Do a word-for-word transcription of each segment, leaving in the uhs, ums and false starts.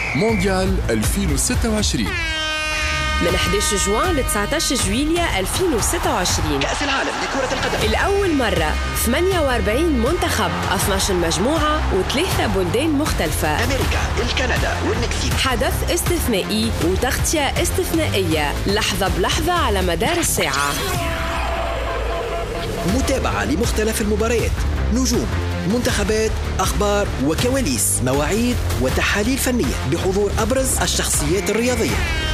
مونديال ألفين وستة وعشرين من أحد عشر جوان ل تسعة عشر جويلية ألفين وستة وعشرين. كأس العالم لكرة القدم الأول مرة ثمانية وأربعين منتخب، اثنتي عشرة مجموعة وثلاثة بلدان مختلفة، أمريكا، الكندا والمكسيك. حدث استثنائي وتغطية استثنائية لحظة بلحظة على مدار الساعة. متابعة لمختلف المباريات، نجوم، منتخبات، أخبار وكواليس، مواعيد وتحاليل فنية بحضور أبرز الشخصيات الرياضية.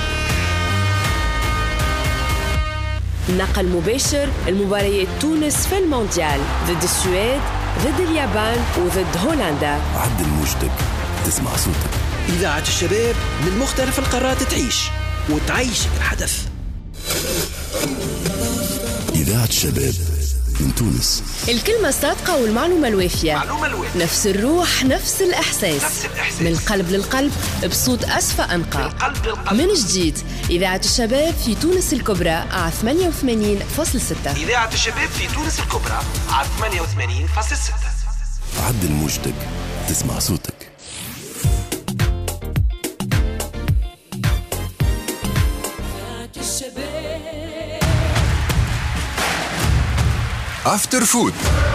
نقل مباشر المباريات تونس في المونديال ضد السويد، ضد اليابان وضد هولندا. عدل موجتك تسمع صوتك. إذاعة الشباب من مختلف القارات تعيش وتعيش الحدث. إذاعة الشباب من تونس. الكلمة الصادقة والمعلومة الوافية. معلومة الوافية. نفس الروح، نفس الإحساس. نفس الإحساس. من القلب للقلب بصوت أصفى أنقى. من القلب للقلب. من جديد إذاعة الشباب في تونس الكبرى على ثمانية وثمانين فاصلة ستة. إذاعة الشباب في تونس الكبرى على ثمانية وثمانين فاصلة ستة. عدل موجتك تسمع صوتك. افتر فود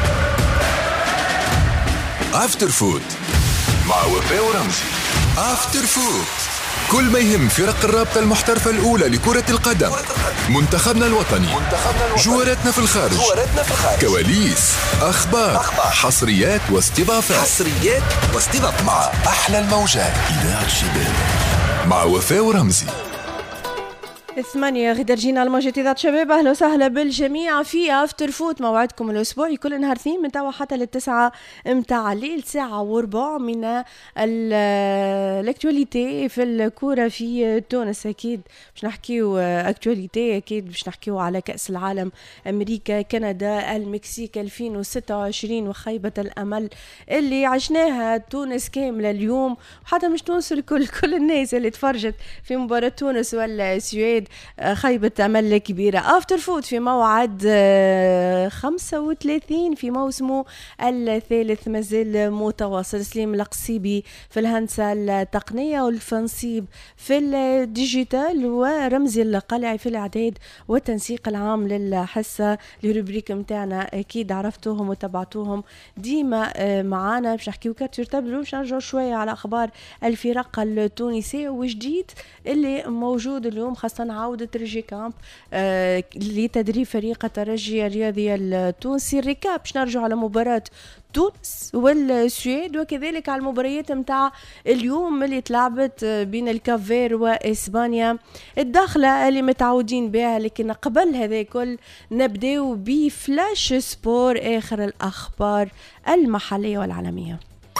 افتر فود مع وفاء ورمزي. افتر فود كل ما يهم فرق الرابطة المحترفة الأولى لكرة القدم، منتخبنا الوطني، جواراتنا في الخارج، كواليس، أخبار، حصريات واستضافات حصريات واستضافات مع أحلى الموجات. إذاعة الشباب مع وفاء ورمزي. ثمانية غدا رجينا الموجة إذاعة شباب. أهلا وسهلا بالجميع في أفتر فوت، موعدكم الأسبوعي كل نهار اثنين من توا حتى للتسعة متاع الليل، ساعة وربع من الأكتواليتي في الكورة في تونس. أكيد باش نحكيو أكتواليتي، أكيد باش نحكيو على كأس العالم، أمريكا، كندا، المكسيك ألفين وستة وعشرين وخيبة الأمل اللي عشناها تونس كاملة اليوم، وحتى مش تونس الكل، كل الناس اللي تفرجت في مباراة تونس والسويد، خيبة أمل كبيرة. أفتر فوت في موعد خمسة وثلاثين في موسمه الثالث مازال متواصل. سليم القصيبي في الهندسة التقنية والفنصيب في الديجيتال، ورمزي القلعي في الإعداد والتنسيق العام للحصة لروبريك متاعنا. أكيد عرفتوهم وتابعتوهم ديما معانا. باش نحكيو كاتشر تابلو، باش نرجعو شوية على أخبار الفرق التونسية وجديد اللي موجود اليوم، خاصة عودة رجي كامب آه لتدريب فريق الترجي الرياضي التونسي. الركاب باش نرجع على مباراة تونس والسويد، وكذلك على المباريات متاع اليوم اللي تلعبت بين الكافير وإسبانيا، الداخلة اللي متعودين بها. لكن قبل هذا كل نبدأ بفلاش سبور، آخر الأخبار المحلية والعالمية.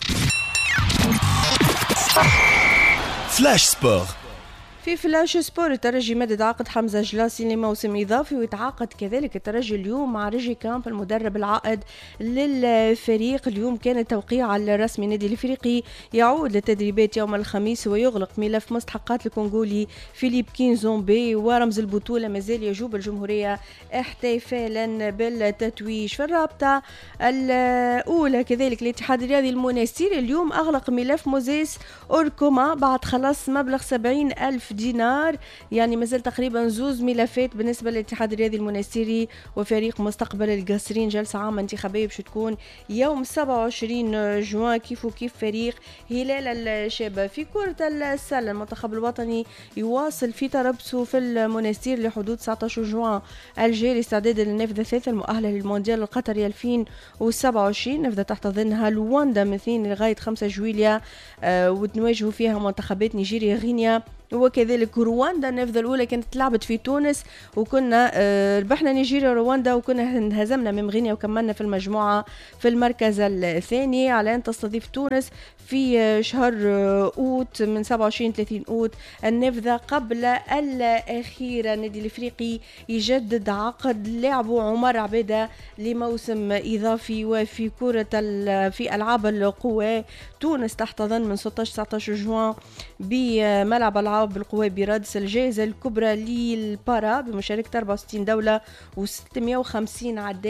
فلاش سبور. في فلاش سبور، الترجي مدد عقد حمزة جلاسي لموسم إضافي، ويتعاقد كذلك الترجي اليوم مع ريجي كامب المدرب العائد للفريق. اليوم كان التوقيع الرسمي، النادي الافريقي يعود للتدريبات يوم الخميس ويغلق ملف مستحقات الكونغولي فيليب كينزومبي، ورمز البطولة مازال يجوب الجمهورية احتفالا بالتتويج. في الرابطة الأولى كذلك الاتحاد الرياضي المنستيري اليوم أغلق ملف موزيس أوركوما بعد خلاص مبلغ سبعين ألف دينار، يعني مازال تقريبا زوز ملفات بالنسبة للاتحاد الرياضي المنستيري وفريق مستقبل القاصرين. جلسة عامة انتخابية باش تكون يوم سبعة وعشرين جوان كيف وكيف فريق هلال الشابة. في كرة السلة المنتخب الوطني يواصل في تربصه في المنستير لحدود تسعة عشر جوان الجاري استعدادا للنافذة الثالثة المؤهلة للمونديال القطري ألفين وسبعة وعشرين، نافذة تحتضنها لواندا من اثنين لغاية خمسة جويلية آه وتواجهوا فيها منتخبات نيجيريا، غينيا وكذلك رواندا. النافذة الأولى كانت تلعبت في تونس وكنا آه ربحنا نيجيريا ورواندا، وكنا انهزمنا من غينيا وكملنا في المجموعة في المركز الثاني، على أن تستضيف تونس في آه شهر آه أوت من سبعة وعشرين ثلاثين أوت النافذة قبل الأخيرة. النادي الإفريقي يجدد عقد لاعبه عمر عبيدة لموسم إضافي. وفي كرة في ألعاب القوى تونس تحتضن من ستة عشر تسعة عشر جوان بملعب ألعاب القوى برادس الجائزة الكبرى للبارا بمشاركة أربعة وستين دولة وستمائة وخمسين عداء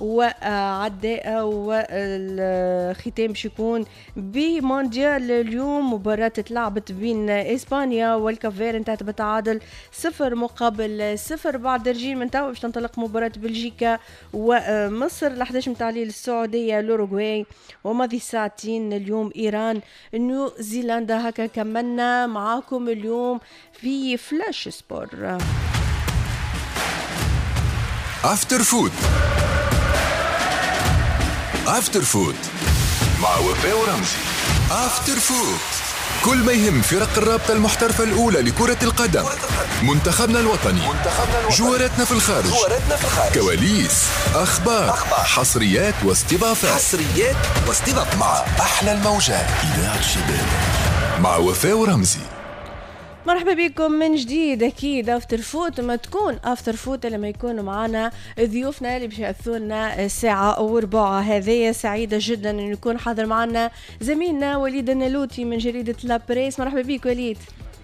وعداء، والختام باش يكون بمونديال اليوم. مباراة تلعبت بين اسبانيا والكافير انتهت بتعادل صفر مقابل صفر. بعد رجيل من توا باش تنطلق مباراة بلجيكا ومصر الأحداش متاع الليل، السعودية الأوروغواي، وماضي ساعتين اليوم إيران نيوزيلندا. هكا كملنا معاكم اليوم في فلاش سبور. افتر فود افتر فود مع وفاء ورمزي. افتر فود كل ما يهم فرق الرابطة المحترفة الأولى لكرة القدم، منتخبنا الوطني، جواراتنا في الخارج، كواليس، أخبار، حصريات واستضافات حصريات واستضافات مع أحلى الموجات. إذاعة الشباب مع وفاء ورمزي. مرحبا بكم من جديد. اكيد افتر فوت ما تكون افتر فوت لما يكونوا معنا ضيوفنا اللي باش ياثروا لنا ساعه وربع. هذه سعيده جدا انه يكون حاضر معنا زميلنا وليد النلوتي من جريده لابريس. مرحبا بك وليد.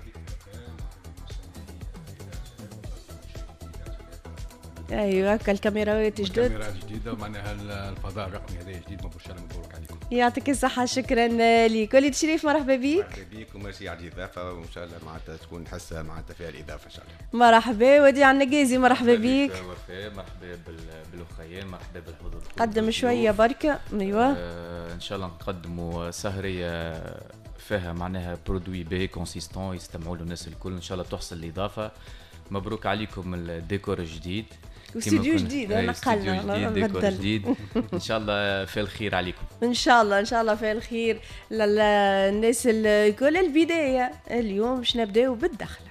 ايوه هكا الكاميرات جدد، الكاميرات جديده ومعناها الفضاء الرقمي هذا جديد. مبروك مبروك عليكم. يعطيك الصحه. شكرا لك وليد شريف. مرحبا بك. مرحبا بك وماشي على الاضافه، وان شاء الله معناتها تكون حصه معناتها فيها الاضافه ان شاء الله. مرحبا وديع النقازي. مرحبا بك. مرحبا بالاخوين، مرحبا بالحضور. قدم شويه بركه. ايوه آه ان شاء الله نقدموا سهريه فيها معناها برودوي باهي كونسيستون يستمعوا له الناس الكل. ان شاء الله تحصل الاضافه. مبروك عليكم الديكور الجديد، واستوديو جديد نقلنا ديكور جديد. ان شاء الله في الخير عليكم. ان شاء الله ان شاء الله في الخير للناس الكل. البدايه اليوم باش نبداو بالدخل.